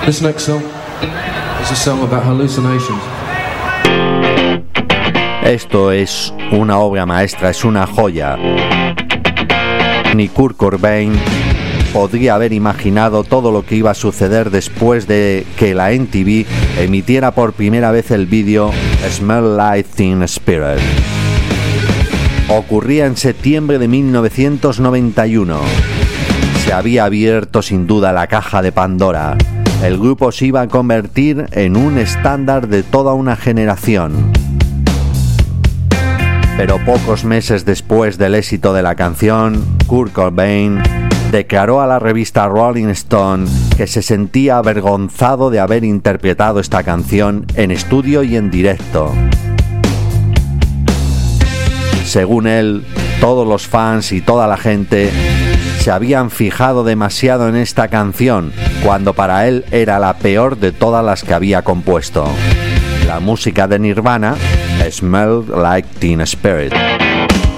This next song is a song about hallucinations. Esto es una obra maestra, es una joya. Ni Kurt Cobain podría haber imaginado todo lo que iba a suceder después de que la MTV emitiera por primera vez el vídeo Smell Like Teen Spirit. Ocurría en septiembre de 1991. Se había abierto sin duda la caja de Pandora. El grupo se iba a convertir en un estándar de toda una generación. Pero pocos meses después del éxito de la canción, Kurt Cobain declaró a la revista Rolling Stone que se sentía avergonzado de haber interpretado esta canción en estudio y en directo. Según él, todos los fans y toda la gente se habían fijado demasiado en esta canción, cuando para él era la peor de todas las que había compuesto. La música de Nirvana, Smell Like Teen Spirit.